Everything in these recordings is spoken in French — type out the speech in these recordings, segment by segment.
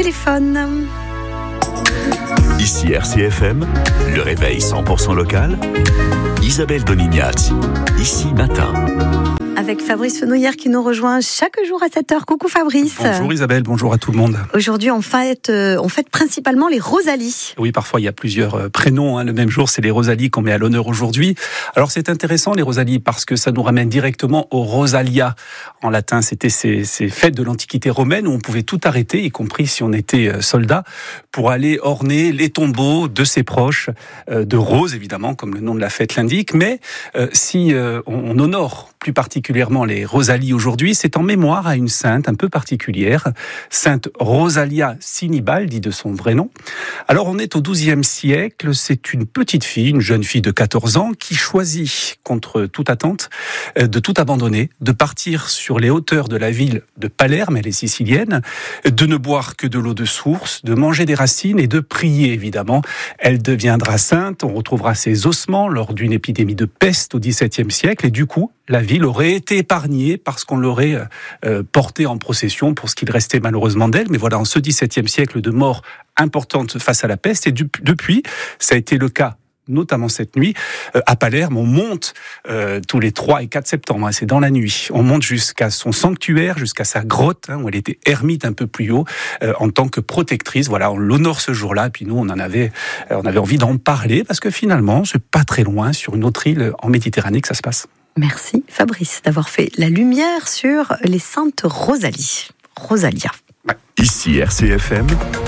téléphone. Ici RCFM, le réveil 100% local. Isabelle Donignaz, ici matin. Avec Fabrice Fenouillère qui nous rejoint chaque jour à 7h. Coucou Fabrice. Bonjour Isabelle, bonjour à tout le monde. Aujourd'hui, on fête principalement les Rosalies. Oui, parfois il y a plusieurs prénoms. Le même jour, c'est les Rosalies qu'on met à l'honneur aujourd'hui. Alors c'est intéressant les Rosalies parce que ça nous ramène directement au Rosalia. En latin, c'était ces fêtes de l'Antiquité romaine où on pouvait tout arrêter, y compris si on était soldat, pour aller orner les tombeaux de ses proches, de roses évidemment, comme le nom de la fête l'indique. Mais si on honore plus particulièrement les Rosalies aujourd'hui, c'est en mémoire à une sainte un peu particulière, sainte Rosalia Sinibaldi de son vrai nom. Alors on est au XIIe siècle, c'est une petite fille, une jeune fille de 14 ans qui choisit, contre toute attente, de tout abandonner, de partir sur les hauteurs de la ville de Palerme, elle est sicilienne, de ne boire que de l'eau de source, de manger des racines et de prier évidemment. Elle deviendra sainte, on retrouvera ses ossements lors d'une épidémie de peste au XVIIe siècle et du coup, la ville aurait été épargnée parce qu'on l'aurait portée en procession pour ce qu'il restait malheureusement d'elle. Mais voilà, en ce XVIIe siècle de mort importante face à la peste. Et depuis, ça a été le cas, notamment cette nuit, à Palerme. On monte tous les 3 et 4 septembre, c'est dans la nuit. On monte jusqu'à son sanctuaire, jusqu'à sa grotte, où elle était ermite un peu plus haut, en tant que protectrice. Voilà, on l'honore ce jour-là. Et puis nous, on avait envie d'en parler parce que finalement, c'est pas très loin, sur une autre île en Méditerranée que ça se passe. Merci Fabrice d'avoir fait la lumière sur les saintes Rosalies. Rosalia. Ici RCFM,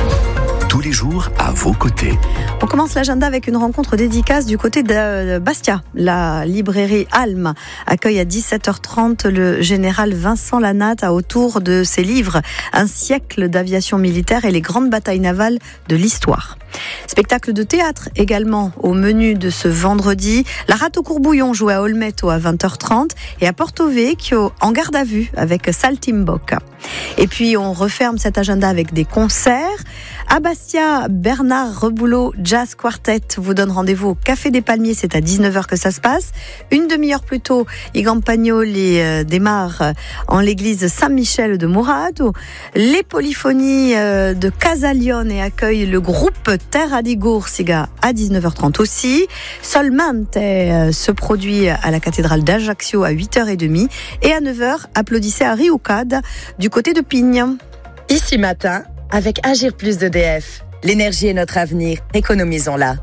tous les jours à vos côtés. On commence l'agenda avec une rencontre dédicace du côté de Bastia. La librairie Alm accueille à 17h30 le général Vincent Lanatte autour de ses livres « Un siècle d'aviation militaire et les grandes batailles navales de l'histoire ». Spectacle de théâtre également au menu de ce vendredi. La Rate au Courbouillon joue à Olmeto à 20h30 et à Porto Vecchio en garde à vue avec Saltimbocca. Et puis on referme cet agenda avec des concerts. À Bastia, Bernard Reboulot Jazz Quartet vous donne rendez-vous au Café des Palmiers, c'est à 19h que ça se passe. Une demi-heure plus tôt, Igan Pagnoli démarre en l'église Saint-Michel de Murato. Les polyphonies de Casalione accueillent le groupe Terra di Gursiga à 19h30 aussi. Solmante se produit à la cathédrale d'Ajaccio à 8h30 et à 9h, applaudissez à Riucade du côté de Pigne. Ici matin, avec Agir Plus d'EDF. L'énergie est notre avenir, économisons-la.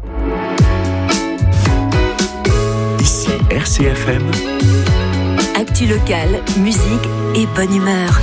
Ici RCFM. Actu locale, musique et bonne humeur.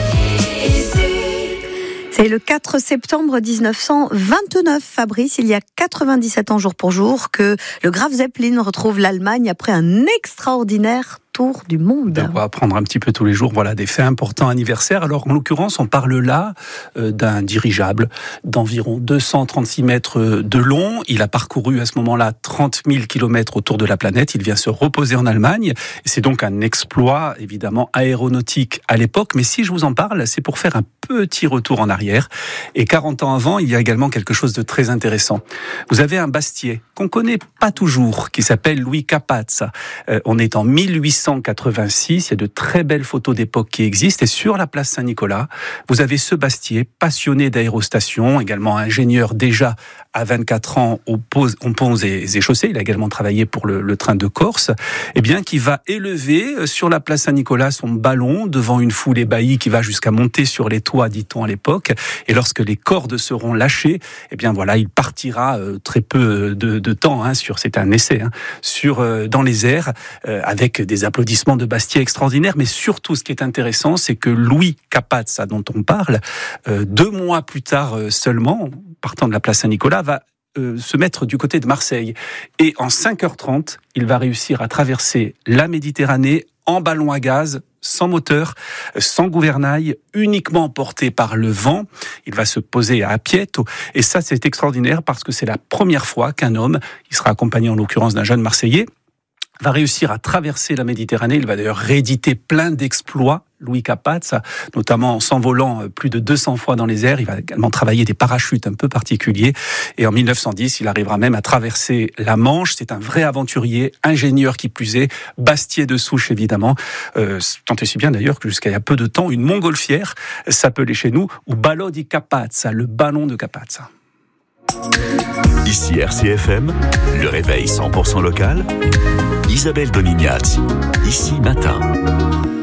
C'est le 4 septembre 1929, Fabrice, il y a 97 ans jour pour jour, que le Graf Zeppelin retrouve l'Allemagne après un extraordinaire tour du monde. On va apprendre un petit peu tous les jours, voilà, des faits importants anniversaires. Alors, en l'occurrence, on parle là d'un dirigeable d'environ 236 mètres de long. Il a parcouru à ce moment-là 30 000 kilomètres autour de la planète. Il vient se reposer en Allemagne. Et c'est donc un exploit, évidemment, aéronautique à l'époque. Mais si je vous en parle, c'est pour faire un petit retour en arrière. Et 40 ans avant, il y a également quelque chose de très intéressant. Vous avez un Bastiais qu'on connaît pas toujours, qui s'appelle Louis Capazza. On est en 1886, il y a de très belles photos d'époque qui existent, et sur la place Saint-Nicolas, vous avez ce Bastiais, passionné d'aérostation, également ingénieur déjà à 24 ans aux ponts et chaussées, il a également travaillé pour le train de Corse, et bien qui va élever sur la place Saint-Nicolas son ballon devant une foule ébahie qui va jusqu'à monter sur les toits, dit-on à l'époque, et lorsque les cordes seront lâchées, et bien voilà, il partira très peu de temps, c'est un essai, dans les airs, avec des applaudissements de Bastiais extraordinaires, mais surtout ce qui est intéressant, c'est que Louis Capazza, dont on parle, 2 mois plus tard seulement, partant de la place Saint-Nicolas, va se mettre du côté de Marseille. Et en 5h30, il va réussir à traverser la Méditerranée en ballon à gaz, sans moteur, sans gouvernail, uniquement porté par le vent. Il va se poser à Apieto. Et ça, c'est extraordinaire parce que c'est la première fois qu'un homme, il sera accompagné en l'occurrence d'un jeune Marseillais, va réussir à traverser la Méditerranée. Il va d'ailleurs rééditer plein d'exploits Louis Capazza, notamment en s'envolant plus de 200 fois dans les airs. Il va également travailler des parachutes un peu particuliers. Et en 1910, il arrivera même à traverser la Manche. C'est un vrai aventurier, ingénieur qui plus est, Bastier de souche évidemment. Tant et si bien d'ailleurs que jusqu'à il y a peu de temps, une montgolfière s'appelait chez nous ou ballo di Capazza, le ballon de Capazza. Ici RCFM, le réveil 100% local. Isabelle Donignat, ici matin.